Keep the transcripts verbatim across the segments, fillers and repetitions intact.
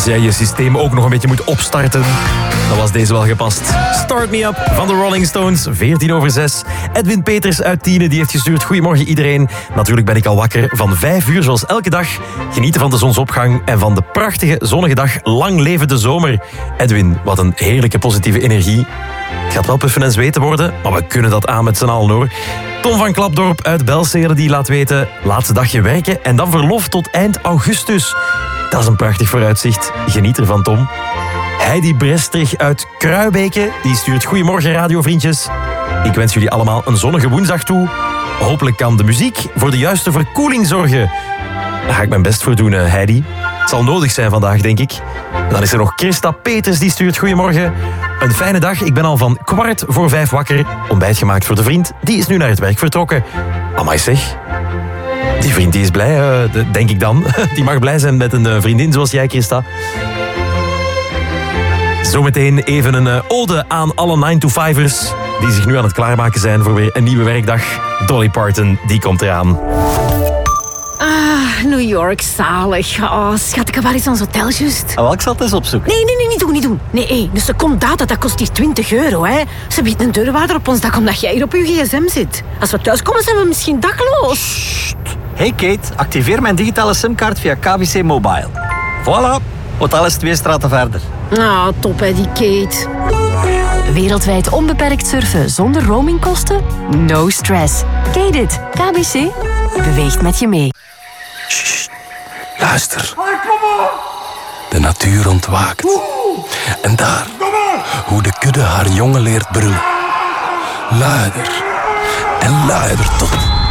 Als jij je systeem ook nog een beetje moet opstarten, dan was deze wel gepast. Start Me Up van de Rolling Stones, veertien over zes. Edwin Peters uit Tiene, die heeft gestuurd. Goedemorgen iedereen. Natuurlijk ben ik al wakker van vijf uur, zoals elke dag. Genieten van de zonsopgang en van de prachtige zonnige dag. Lang leven de zomer. Edwin, wat een heerlijke positieve energie. Het gaat wel puffen en zweten worden, maar we kunnen dat aan met z'n allen hoor. Tom van Klapdorp uit Belseerde die laat weten... laatste dagje werken en dan verlof tot eind augustus. Dat is een prachtig vooruitzicht. Geniet ervan, Tom. Heidi Brestrich uit Kruibeke die stuurt goedemorgen radiovriendjes. Ik wens jullie allemaal een zonnige woensdag toe. Hopelijk kan de muziek voor de juiste verkoeling zorgen. Daar ga ik mijn best voor doen, Heidi. Het zal nodig zijn vandaag, denk ik. En dan is er nog Christa Peters die stuurt goedemorgen. Een fijne dag, ik ben al van kwart voor vijf wakker. Ontbijt gemaakt voor de vriend, die is nu naar het werk vertrokken. Amai zeg. Die vriend die is blij, uh, denk ik dan. Die mag blij zijn met een uh, vriendin zoals jij, Christa. Zometeen even een uh, ode aan alle nine to fivers die zich nu aan het klaarmaken zijn voor weer een nieuwe werkdag. Dolly Parton, die komt eraan. Ah, New York, zalig. Oh, schat, waar is ons hotel juist? Oh, wel, ik zal het eens opzoeken. Nee, nee, nee, niet doen, niet doen. Nee, hey, dus de secondaat, dat kost hier twintig euro, hè. Ze biedt een deurwaarder op ons dak omdat jij hier op je gsm zit. Als we thuis komen, zijn we misschien dakloos. Hey Kate, activeer mijn digitale simkaart via K V C Mobile. Voilà, hotel is twee straten verder. Ah, top hè, die Kate. Wereldwijd onbeperkt surfen zonder roamingkosten? No stress. Kate it. K B C beweegt met je mee. Sst, luister. De natuur ontwaakt. En daar, hoe de kudde haar jongen leert brullen. Luider en luider tot...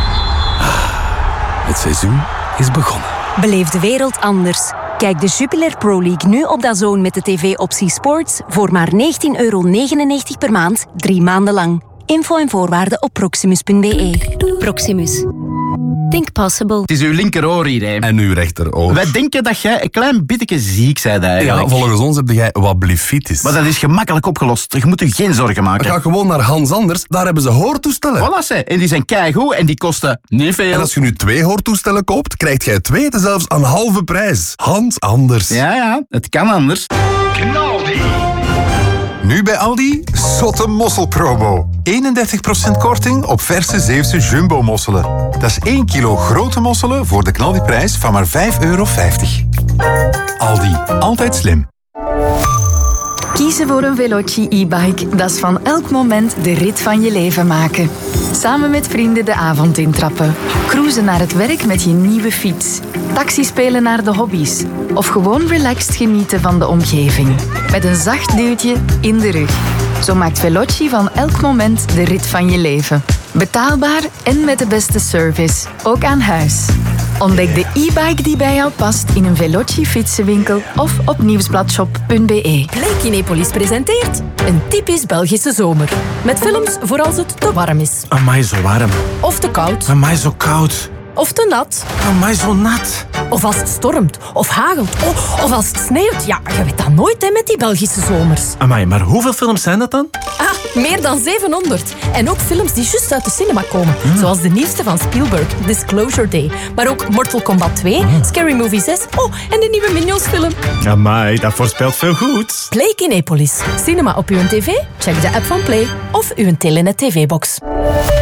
Het seizoen is begonnen. Beleef de wereld anders. Kijk de Jupiler Pro League nu op D A Z N met de tv-optie Sports voor maar negentien euro negenennegentig per maand, drie maanden lang. Info en voorwaarden op proximus punt b e. Proximus. Think possible. Het is uw linkeroor hier, hè. En uw rechteroor. Wij denken dat jij een klein beetje ziek bent eigenlijk. Ja, volgens ons heb jij wat blefitis. Maar dat is gemakkelijk opgelost. Je moet je geen zorgen maken. Ga gewoon naar Hans Anders, daar hebben ze hoortoestellen. Voilà, ze. En die zijn keigoed en die kosten niet veel. En als je nu twee hoortoestellen koopt, krijg jij twee zelfs aan halve prijs. Hans Anders. Ja, ja, het kan anders. Knaldi. Nu bij Aldi, zotte mosselpromo. eenendertig procent korting op verse Zeeuwse jumbo-mosselen. Dat is één kilo grote mosselen voor de knaldiprijs van maar vijf euro vijftig. Aldi, altijd slim. Kiezen voor een Veloci e-bike, dat is van elk moment de rit van je leven maken. Samen met vrienden de avond intrappen. Cruisen naar het werk met je nieuwe fiets. Taxi spelen naar de hobby's. Of gewoon relaxed genieten van de omgeving. Met een zacht duwtje in de rug. Zo maakt Veloci van elk moment de rit van je leven. Betaalbaar en met de beste service. Ook aan huis. Ontdek de e-bike die bij jou past in een Veloci fietsenwinkel of op nieuwsbladshop punt b e. Play Kinepolis presenteert een typisch Belgische zomer. Met films voor als het te warm is. Amai, zo warm. Of te koud. Amai, zo koud. Of te nat. Amai, zo nat. Of als het stormt. Of hagelt. Oh, of als het sneeuwt. Ja, je weet dat nooit hè, met die Belgische zomers. Amai, maar hoeveel films zijn dat dan? Ah, meer dan zevenhonderd. En ook films die juist uit de cinema komen. Mm. Zoals de nieuwste van Spielberg, Disclosure Day. Maar ook Mortal Kombat twee, mm. Scary Movie zes. Oh, en de nieuwe Minions film. Amai, dat voorspelt veel goed. Play Kinepolis. Cinema op uw tv? Check de app van Play. Of uw Telenet tv-box.